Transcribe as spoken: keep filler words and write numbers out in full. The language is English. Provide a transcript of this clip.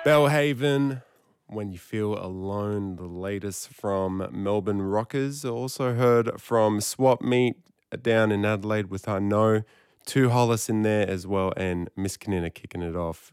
Bellhaven, When You Feel Alone, the latest from Melbourne Rockers. Also heard from Swap Meet down in Adelaide with I Know. Two Hollis in there as well, and Miss Kanina kicking it off